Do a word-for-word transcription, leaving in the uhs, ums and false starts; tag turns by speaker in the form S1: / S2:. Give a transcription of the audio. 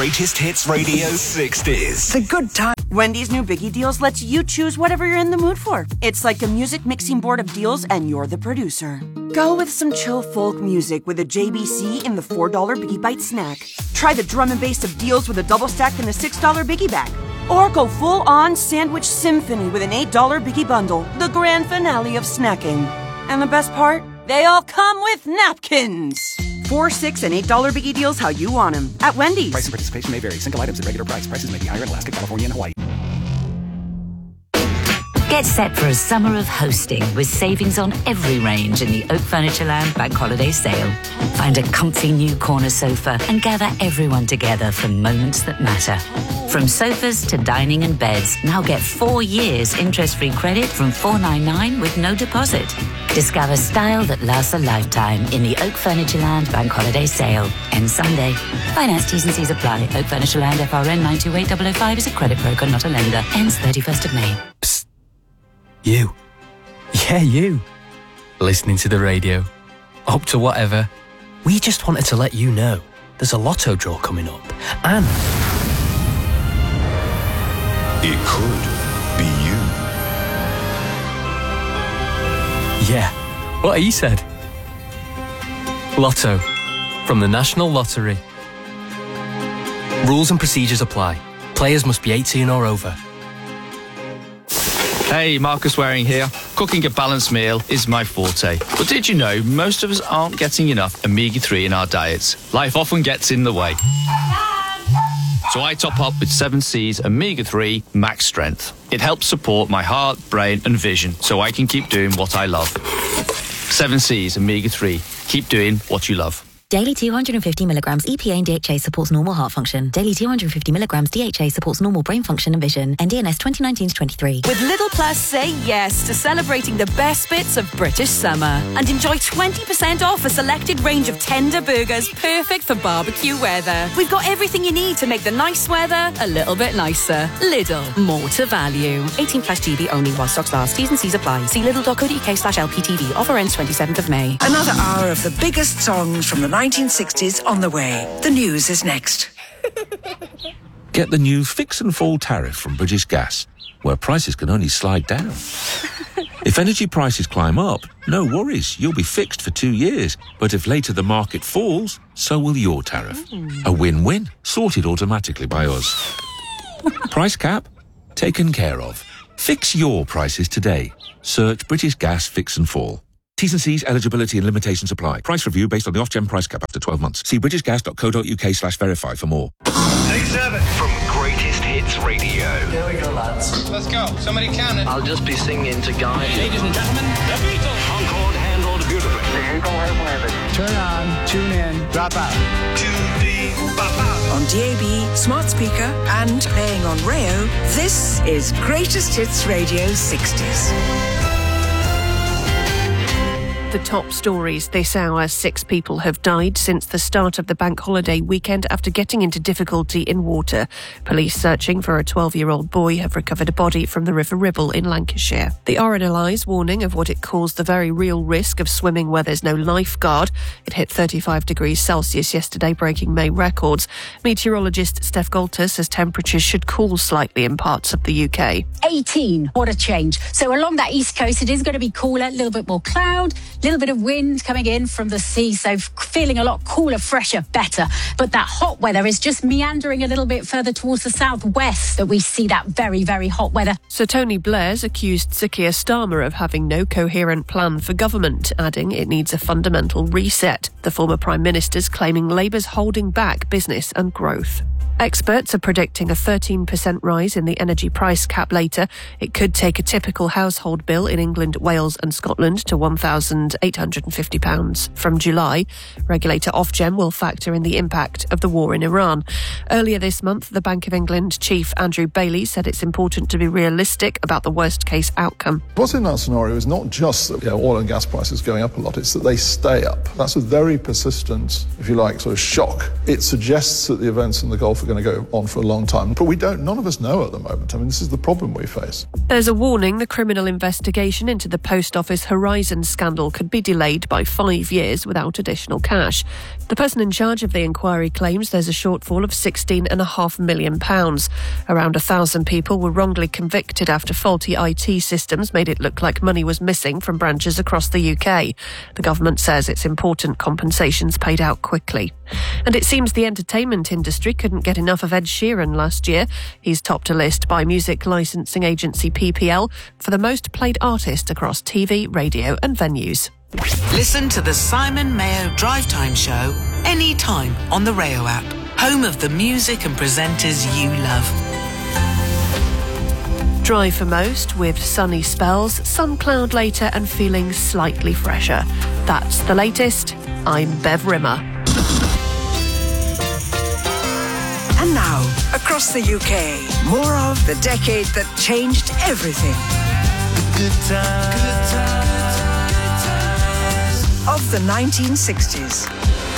S1: Greatest Hits Radio sixties.
S2: The good time. Wendy's new Biggie Deals lets you choose whatever you're in the mood for. It's like a music mixing board of deals and you're the producer. Go with some chill folk music with a J B C in the four dollar Biggie Bite snack. Try the drum and bass of deals with a double stack in the six dollar Biggie bag. Or go full-on sandwich symphony with an eight dollar Biggie bundle, the grand finale of snacking. And the best part? They all come with napkins. Four, six, and eight dollar Biggie Deals how you want them at Wendy's.
S3: Price and participation may vary. Single items at regular price. Prices may be higher in Alaska, California, and Hawaii.
S4: Get set for a summer of hosting with savings on every range in the Oak Furnitureland Bank Holiday Sale. Find a comfy new corner sofa and gather everyone together for moments that matter. From sofas to dining and beds, now get four years interest-free credit from four ninety-nine with no deposit. Discover style that lasts a lifetime in the Oak Furnitureland Bank Holiday Sale. Ends Sunday. Finance T's and C's apply. Oak Furnitureland F R N nine two eight zero zero five is a credit broker, not a lender. Ends thirty-first of May.
S5: Psst. You. Yeah, you. Listening to the radio. Up to whatever. We just wanted to let you know there's a lotto draw coming up. And
S1: it could be you.
S5: Yeah, what he said. Lotto. From the National Lottery. Rules and procedures apply. Players must be eighteen or over.
S6: Hey, Marcus Waring here. Cooking a balanced meal is my forte. But did you know most of us aren't getting enough omega three in our diets? Life often gets in the way. So I top up with seven C's omega three Max Strength. It helps support my heart, brain and vision so I can keep doing what I love. seven C's omega three. Keep doing what you love.
S7: Daily two hundred fifty milligrams E P A and D H A supports normal heart function. Daily two hundred fifty milligrams D H A supports normal brain function and vision. N D N S twenty nineteen to twenty-three.
S8: With Lidl Plus, say yes to celebrating the best bits of British summer. And enjoy twenty percent off a selected range of tender burgers perfect for barbecue weather. We've got everything you need to make the nice weather a little bit nicer. Lidl, more to value. eighteen plus G B only while stocks last. T's and C's apply. See lidl.co.uk slash LPTV. Offer ends twenty-seventh of May.
S2: Another hour of the biggest songs from the nineteen sixties on the way. The news is next.
S9: Get the new Fix and Fall tariff from British Gas, where prices can only slide down. If energy prices climb up, no worries, you'll be fixed for two years. But if later the market falls, so will your tariff. A win-win, sorted automatically by us. Price cap? Taken care of. Fix your prices today. Search British Gas Fix and Fall. T's and C's, eligibility and limitations apply. Price review based on the off-gem price cap after twelve months. See britishgas.co.uk slash verify for more.
S1: Next seven from Greatest Hits Radio.
S10: Here we go, lads. Let's go. Somebody count it.
S11: I'll just be singing to guide.
S10: Ladies and gentlemen, the Beatles.
S1: Concord handled beautifully. The Eagle has landed.
S10: Turn on, tune in, drop out.
S1: Tune in, bop out.
S2: On D A B, smart speaker, and playing on Rayo, this is Greatest Hits Radio sixties.
S12: The top stories this hour. Six people have died since the start of the bank holiday weekend after getting into difficulty in water. Police searching for a twelve-year-old boy have recovered a body from the River Ribble in Lancashire. The R N L I's warning of what it calls the very real risk of swimming where there's no lifeguard. It hit thirty-five degrees Celsius yesterday, breaking May records. Meteorologist Steph Golter says temperatures should cool slightly in parts of the U K.
S13: eighteen, what a change. So along that east coast, it is going to be cooler, a little bit more cloud, a little bit of wind coming in from the sea, so feeling a lot cooler, fresher, better. But that hot weather is just meandering a little bit further towards the southwest that we see that very, very hot weather.
S12: Sir Tony Blair's accused Sir Keir Starmer of having no coherent plan for government, adding it needs a fundamental reset. The former Prime Minister's claiming Labour's holding back business and growth. Experts are predicting a thirteen percent rise in the energy price cap later. It could take a typical household bill in England, Wales and Scotland to one thousand eight hundred fifty pounds from July. Regulator Ofgem will factor in the impact of the war in Iran. Earlier this month, the Bank of England chief Andrew Bailey said it's important to be realistic about the worst-case outcome.
S14: What's in that scenario is not just that, you know, oil and gas prices going up a lot, it's that they stay up. That's a very persistent, if you like, sort of shock. It suggests that the events in the Gulf are going to go on for a long time, but we don't, none of us know at the moment. I mean, this is the problem we face.
S12: There's a warning the criminal investigation into the Post Office Horizon scandal could be delayed by five years without additional cash. The person in charge of the inquiry claims there's a shortfall of sixteen point five million pounds. Around a thousand people were wrongly convicted after faulty I T systems made it look like money was missing from branches across the U K. The government says it's important compensations paid out quickly. And it seems the entertainment industry couldn't get enough of Ed Sheeran last year. He's topped a list by music licensing agency P P L for the most played artist across T V, radio and venues.
S15: Listen to the Simon Mayo Drive Time Show anytime on the Rayo app, home of the music and presenters you love.
S12: Dry for most, with sunny spells, sun cloud later and feeling slightly fresher. That's the latest. I'm Bev Rimmer.
S16: And now, across the U K, more of the decade that changed everything. Good times. Good times. Of the nineteen sixties.